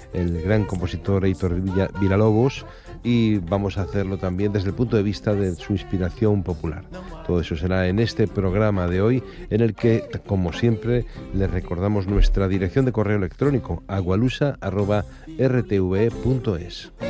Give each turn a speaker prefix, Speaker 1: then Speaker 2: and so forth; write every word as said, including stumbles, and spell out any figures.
Speaker 1: el gran compositor Heitor Villa- Villalobos, y vamos a hacerlo también desde el punto de vista de su inspiración popular. Todo eso será en este programa de hoy, en el que, como siempre, les recordamos nuestra dirección de correo electrónico, agualusa arroba r t v e punto es.